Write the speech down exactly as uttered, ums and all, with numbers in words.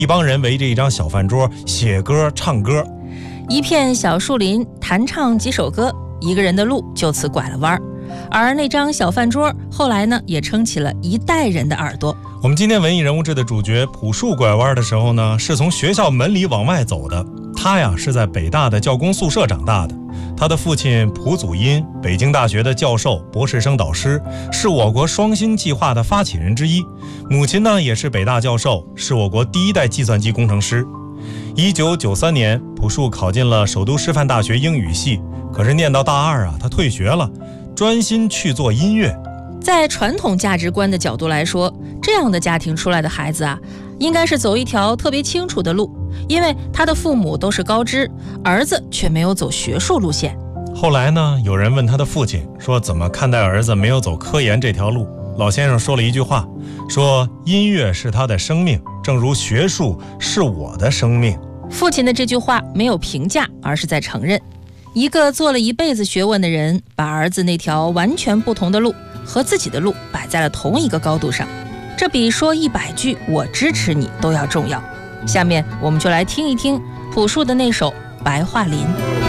一帮人围着一张小饭桌写歌唱歌。 一片小树林，弹唱几首歌，一个人的路就此拐了弯。而那张小饭桌后来呢，也撑起了一代人的耳朵。 我们今天文艺人物志的主角朴树拐弯的时候呢，是从学校门里往外走的。他呀是在北大的教工宿舍长大的，他的父亲朴祖荫，北京大学的教授、博士生导师，是我国双星计划的发起人之一。母亲呢也是北大教授，是我国第一代计算机工程师。一九九三年，朴树考进了首都师范大学英语系，可是念到大二啊，他退学了，专心去做音乐。 在传统价值观的角度来说，这样的家庭出来的孩子啊，应该是走一条特别清楚的路，因为他的父母都是高知，儿子却没有走学术路线。 后来呢，有人问他的父亲说，怎么看待儿子没有走科研这条路？老先生说了一句话，说音乐是他的生命，正如学术是我的生命。 父亲的这句话没有评价，而是在承认，一个做了一辈子学问的人，把儿子那条完全不同的路和自己的路摆在了同一个高度上，这比说一百句我支持你都要重要。下面我们就来听一听朴树的那首《白桦林》。